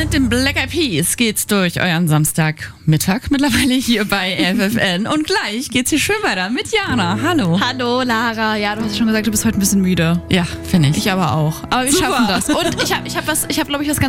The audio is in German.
mit den Black Eyed Peas geht's durch euren Samstagmittag mittlerweile hier bei FFN. Und gleich geht's hier schön weiter mit Jana. Hallo. Hallo, Lara. Ja, du hast schon gesagt, du bist heute ein bisschen müde. Ja, finde ich. Ich aber auch. Aber wir Super. schaffen das. Und ich habe, glaube ich, was ganz